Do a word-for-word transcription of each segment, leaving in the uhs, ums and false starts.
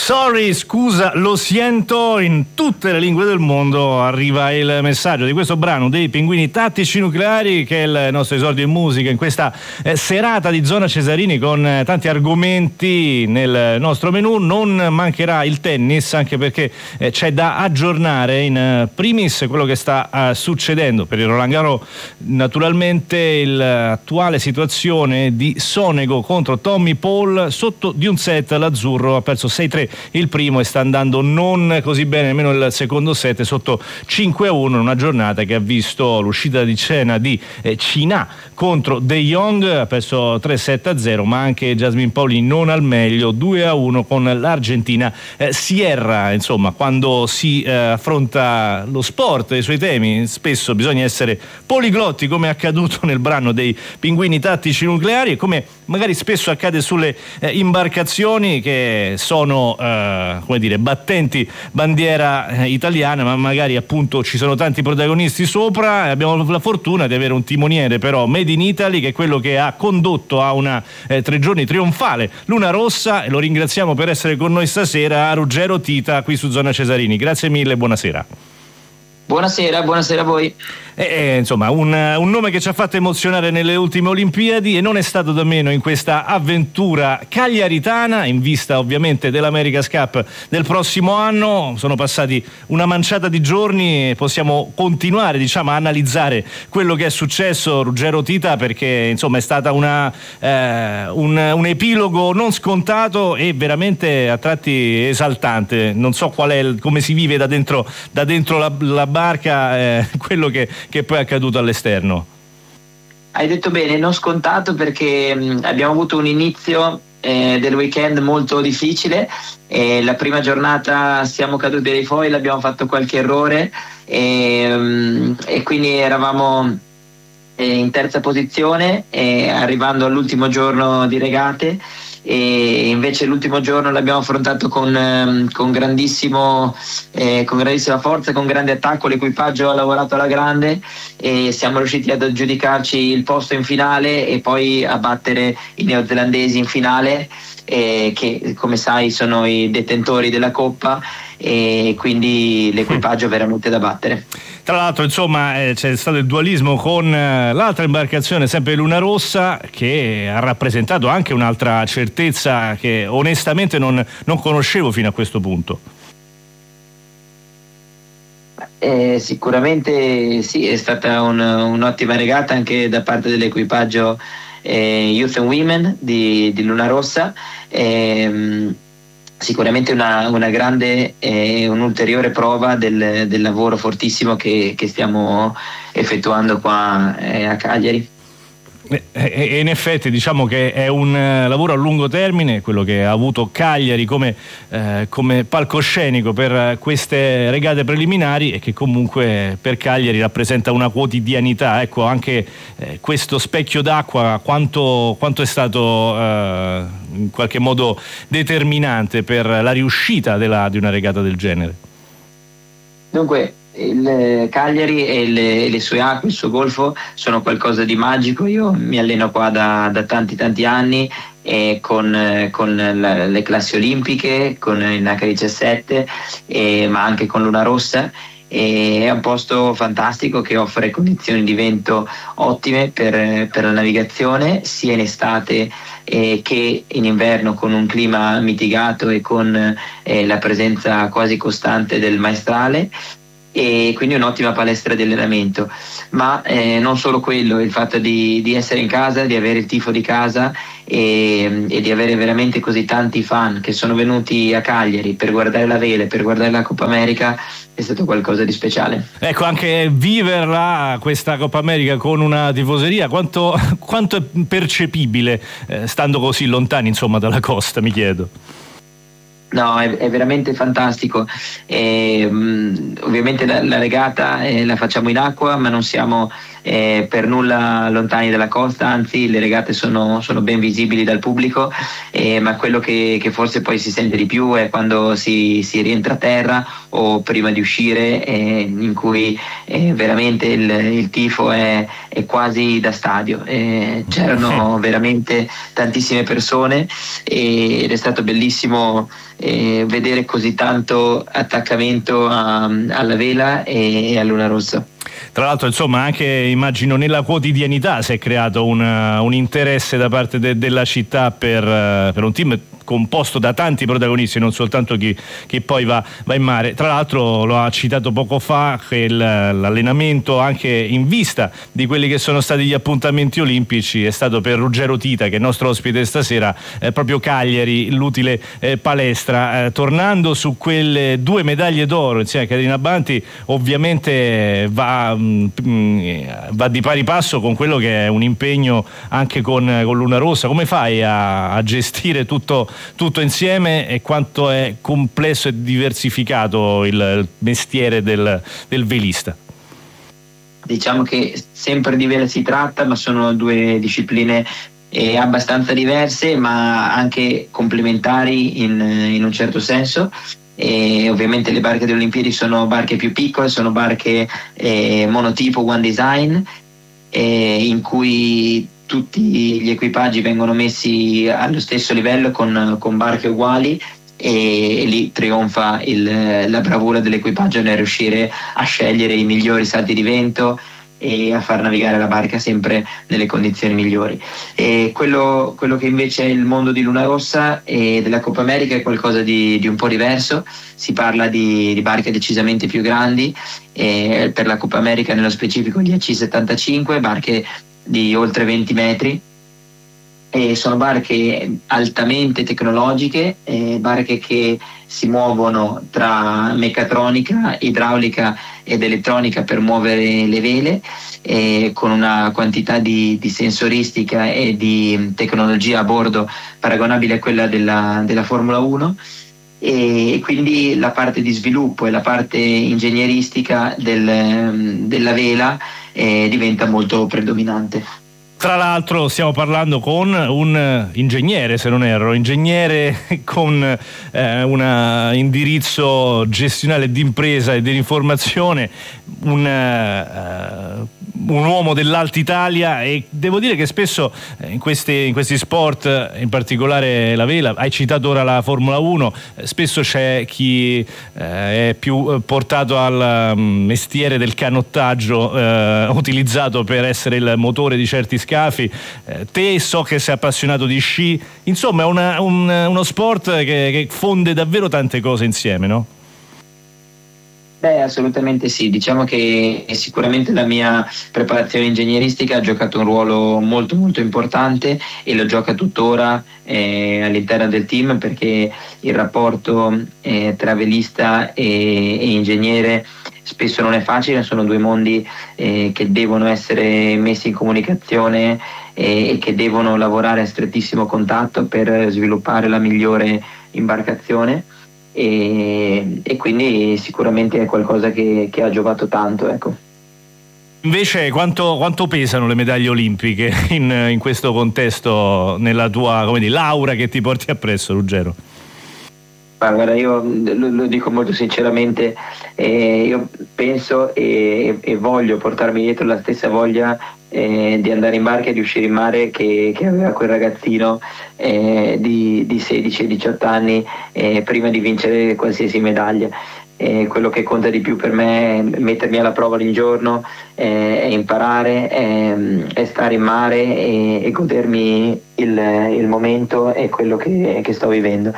Sorry, scusa, lo siento, in tutte le lingue del mondo arriva il messaggio di questo brano dei Pinguini Tattici Nucleari, che è il nostro esordio in musica in questa eh, serata di Zona Cesarini con eh, tanti argomenti nel nostro menù. Non mancherà il tennis, anche perché eh, c'è da aggiornare in eh, primis quello che sta eh, succedendo per il Roland Garros. Naturalmente l'attuale situazione di Sonego contro Tommy Paul, sotto di un set l'azzurro ha perso sei tre il primo e sta andando non così bene nemmeno il secondo set, sotto cinque a uno in una giornata che ha visto l'uscita di scena di eh, Cina contro De Jong, ha perso tre sette a zero, ma anche Jasmine Paolini non al meglio, due a uno con l'Argentina. eh, Sierra, insomma, quando si eh, affronta lo sport e i suoi temi spesso bisogna essere poliglotti, come è accaduto nel brano dei Pinguini Tattici Nucleari e come magari spesso accade sulle eh, imbarcazioni che sono eh, come dire, battenti bandiera eh, italiana, ma magari appunto ci sono tanti protagonisti sopra e abbiamo la fortuna di avere un timoniere però made in Italy, che è quello che ha condotto a una eh, tre giorni trionfale Luna Rossa, e lo ringraziamo per essere con noi stasera, Ruggero Tita, qui su Zona Cesarini. Grazie mille, buonasera. Buonasera, buonasera a voi. Eh, eh, insomma, un, un nome che ci ha fatto emozionare nelle ultime Olimpiadi e non è stato da meno in questa avventura cagliaritana, in vista ovviamente dell'America's Cup del prossimo anno. Sono passati una manciata di giorni e possiamo continuare, diciamo, a analizzare quello che è successo. Ruggero Tita, perché insomma è stata una, eh, un, un epilogo non scontato e veramente a tratti esaltante. Non so qual è, come si vive da dentro, da dentro la, la barca eh, quello che che poi è accaduto all'esterno. Hai detto bene, non scontato, perché mh, abbiamo avuto un inizio eh, del weekend molto difficile. Eh, la prima giornata siamo caduti dai foil, abbiamo fatto qualche errore e, mh, e quindi eravamo eh, in terza posizione, eh, arrivando all'ultimo giorno di regate. E invece l'ultimo giorno l'abbiamo affrontato con, con, grandissimo, eh, con grandissima forza, con grande attacco. L'equipaggio ha lavorato alla grande e siamo riusciti ad aggiudicarci il posto in finale e poi a battere i neozelandesi in finale, eh, che come sai sono i detentori della Coppa, e quindi l'equipaggio è veramente da battere. Tra l'altro, insomma, eh, c'è stato il dualismo con eh, l'altra imbarcazione, sempre Luna Rossa, che ha rappresentato anche un'altra certezza che onestamente non, non conoscevo fino a questo punto. Eh, sicuramente sì, è stata un, un'ottima regata anche da parte dell'equipaggio eh, Youth and Women di, di Luna Rossa. Eh, Sicuramente una, una grande e un'ulteriore prova del, del lavoro fortissimo che, che stiamo effettuando qua eh, a Cagliari. E in effetti diciamo che è un lavoro a lungo termine quello che ha avuto Cagliari come, eh, come palcoscenico per queste regate preliminari, e che comunque per Cagliari rappresenta una quotidianità. Ecco, anche eh, questo specchio d'acqua quanto, quanto è stato eh, in qualche modo determinante per la riuscita della, di una regata del genere. Dunque, il Cagliari e le, le sue acque, il suo golfo sono qualcosa di magico. Io mi alleno qua da, da tanti tanti anni, e con, con la, le classi olimpiche, con il N H diciassette, e, ma anche con Luna Rossa. E è un posto fantastico che offre condizioni di vento ottime per, per la navigazione, sia in estate eh, che in inverno, con un clima mitigato e con eh, la presenza quasi costante del maestrale. E quindi un'ottima palestra di allenamento, ma eh, non solo quello, il fatto di, di essere in casa, di avere il tifo di casa e, e di avere veramente così tanti fan che sono venuti a Cagliari per guardare la vela, per guardare la Coppa America, è stato qualcosa di speciale. Ecco, anche viverla questa Coppa America con una tifoseria, quanto, quanto è percepibile eh, stando così lontani, insomma, dalla costa, mi chiedo. No, è, è veramente fantastico. E, mh, ovviamente la, la regata eh, la facciamo in acqua, ma non siamo eh, per nulla lontani dalla costa, anzi le regate sono, sono ben visibili dal pubblico, eh, ma quello che, che forse poi si sente di più è quando si, si rientra a terra o prima di uscire, eh, in cui eh, veramente il, il tifo è, è quasi da stadio. Eh, c'erano veramente tantissime persone e, ed è stato bellissimo eh, vedere così tanto attaccamento a, alla vela e, e a Luna Rossa. Tra l'altro, insomma, anche immagino nella quotidianità si è creato un, un interesse da parte de, della città per, per un team composto da tanti protagonisti, non soltanto chi, chi poi va, va in mare. Tra l'altro lo ha citato poco fa, che il, l'allenamento anche in vista di quelli che sono stati gli appuntamenti olimpici è stato per Ruggero Tita, che è il nostro ospite stasera, eh, proprio Cagliari, l'utile eh, palestra. Eh, tornando su quelle due medaglie d'oro insieme a Caterina Banti, ovviamente va, mh, va di pari passo con quello che è un impegno anche con, con Luna Rossa. Come fai a, a gestire tutto tutto insieme e quanto è complesso e diversificato il, il mestiere del, del velista? Diciamo che sempre di vela si tratta, ma sono due discipline eh, abbastanza diverse, ma anche complementari in, in un certo senso. E ovviamente le barche delle Olimpiadi sono barche più piccole, sono barche eh, monotipo one design, eh, in cui tutti gli equipaggi vengono messi allo stesso livello con, con barche uguali, e, e lì trionfa il, la bravura dell'equipaggio nel riuscire a scegliere i migliori salti di vento e a far navigare la barca sempre nelle condizioni migliori. E quello, quello che invece è il mondo di Luna Rossa e della Coppa America è qualcosa di, di un po' diverso. Si parla di, di barche decisamente più grandi, e per la Coppa America nello specifico gli A C settantacinque, barche di oltre venti metri, e sono barche altamente tecnologiche, eh, barche che si muovono tra meccatronica, idraulica ed elettronica per muovere le vele, eh, con una quantità di, di sensoristica e di tecnologia a bordo paragonabile a quella della, della Formula uno, e quindi la parte di sviluppo e la parte ingegneristica del, della vela eh, diventa molto predominante. Tra l'altro stiamo parlando con un ingegnere, se non erro, ingegnere con eh, un indirizzo gestionale d'impresa e dell'informazione, un, uh, un uomo dell'Alta Italia, e devo dire che spesso in questi, in questi sport, in particolare la vela, hai citato ora la Formula uno, spesso c'è chi eh, è più portato al mestiere del canottaggio eh, utilizzato per essere il motore di certi scafi. Eh, te so che sei appassionato di sci, insomma è una, un, uno sport che, che fonde davvero tante cose insieme, no? Beh, assolutamente sì, diciamo che sicuramente la mia preparazione ingegneristica ha giocato un ruolo molto molto importante e lo gioca tuttora eh, all'interno del team, perché il rapporto eh, tra velista e, e ingegnere spesso non è facile, sono due mondi eh, che devono essere messi in comunicazione eh, e che devono lavorare a strettissimo contatto per sviluppare la migliore imbarcazione. E, e quindi sicuramente è qualcosa che, che ha giovato tanto, ecco. Invece quanto, quanto pesano le medaglie olimpiche in, in questo contesto, nella tua, come dire, l'aura che ti porti appresso, Ruggero? Guarda, io lo, lo dico molto sinceramente, eh, io penso e, e voglio portarmi dietro la stessa voglia eh, di andare in barca e di uscire in mare che, che aveva quel ragazzino eh, di, di sedici diciotto anni eh, prima di vincere qualsiasi medaglia. Eh, quello che conta di più per me è mettermi alla prova ogni giorno, eh, è imparare, è, è stare in mare e, e godermi il, il momento e quello che, che sto vivendo.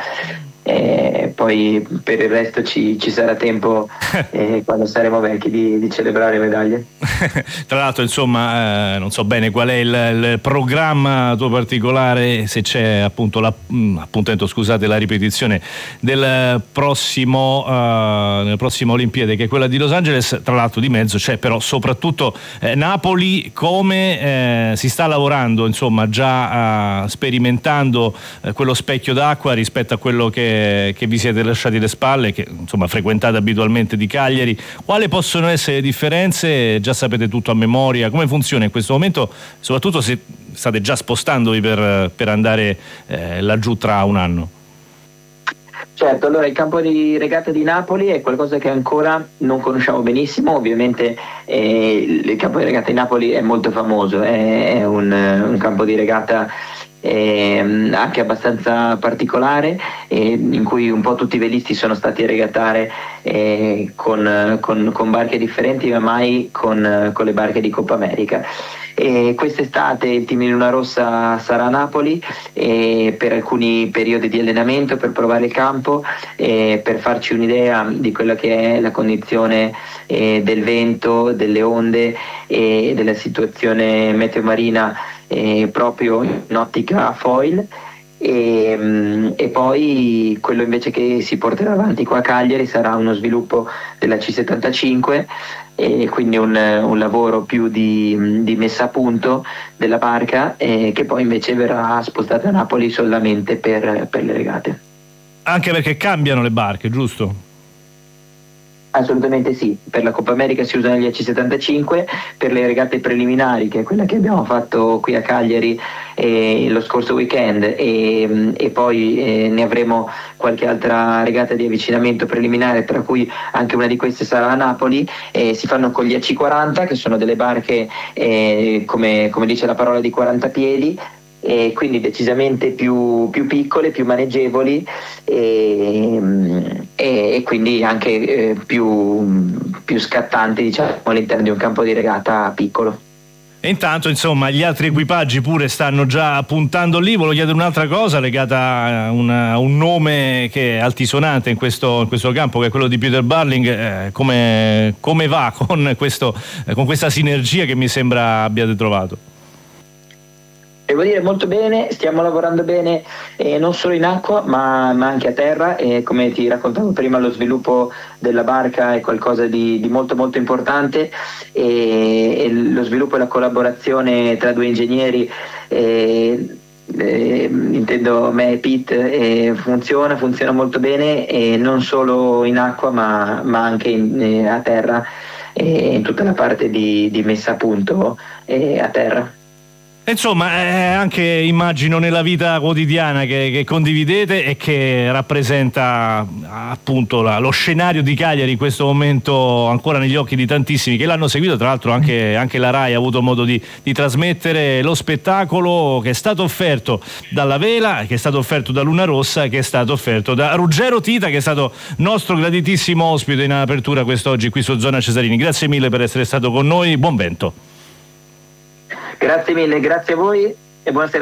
E poi per il resto ci, ci sarà tempo eh, quando saremo vecchi di, di celebrare medaglie. Tra l'altro, insomma, eh, non so bene qual è il, il programma tuo particolare, se c'è appunto la, appuntamento, scusate la ripetizione, del prossimo uh, nella prossima Olimpiade, che è quella di Los Angeles. Tra l'altro di mezzo c'è però soprattutto eh, Napoli. Come eh, si sta lavorando, insomma, già uh, sperimentando eh, quello specchio d'acqua rispetto a quello che che vi siete avete lasciati alle spalle, che insomma frequentate abitualmente di Cagliari. Quali possono essere le differenze? Già sapete tutto a memoria? Come funziona in questo momento? Soprattutto se state già spostandovi per, per andare eh, laggiù tra un anno. Certo, allora il campo di regata di Napoli è qualcosa che ancora non conosciamo benissimo. Ovviamente eh, il campo di regata di Napoli è molto famoso, è, è un, un campo di regata eh, anche abbastanza particolare, eh, in cui un po' tutti i velisti sono stati a regattare eh, con, con, con barche differenti, ma mai con, con le barche di Coppa America. E quest'estate il team in Luna Rossa sarà a Napoli eh, per alcuni periodi di allenamento, per provare il campo, eh, per farci un'idea di quella che è la condizione eh, del vento, delle onde e eh, della situazione meteomarina eh, proprio in ottica foil. E, e poi quello invece che si porterà avanti qua a Cagliari sarà uno sviluppo della C settantacinque, e quindi un, un lavoro più di, di messa a punto della barca, eh, che poi invece verrà spostata a Napoli solamente per, per le regate. Anche perché cambiano le barche, giusto? Assolutamente sì, per la Coppa America si usano gli A C settantacinque, per le regate preliminari, che è quella che abbiamo fatto qui a Cagliari eh, lo scorso weekend, e, e poi eh, ne avremo qualche altra regata di avvicinamento preliminare, tra cui anche una di queste sarà a Napoli, eh, si fanno con gli A C quaranta, che sono delle barche eh, come, come dice la parola, di quaranta piedi, e quindi decisamente più, più piccole, più maneggevoli e, e, e quindi anche eh, più, più scattanti, diciamo, all'interno di un campo di regata piccolo. E intanto, insomma, gli altri equipaggi pure stanno già puntando lì. Volevo chiedere un'altra cosa legata a, una, a un nome che è altisonante in questo, in questo campo, che è quello di Peter Burling. Eh, come, come va con, questo, eh, con questa sinergia che mi sembra abbiate trovato? Devo dire molto bene, stiamo lavorando bene eh, non solo in acqua ma, ma anche a terra, e come ti raccontavo prima lo sviluppo della barca è qualcosa di, di molto molto importante, e, e lo sviluppo e la collaborazione tra due ingegneri, eh, eh, intendo me e Pete, eh, funziona, funziona molto bene, e non solo in acqua ma, ma anche in, eh, a terra, e in tutta la parte di, di messa a punto eh, a terra. Insomma, è anche, immagino, nella vita quotidiana che, che condividete e che rappresenta appunto la, lo scenario di Cagliari in questo momento ancora negli occhi di tantissimi che l'hanno seguito. Tra l'altro anche, anche la Rai ha avuto modo di, di trasmettere lo spettacolo che è stato offerto dalla Vela, che è stato offerto da Luna Rossa, che è stato offerto da Ruggero Tita, che è stato nostro graditissimo ospite in apertura quest'oggi qui su Zona Cesarini. Grazie mille per essere stato con noi, buon vento. Grazie mille, grazie a voi e buonasera.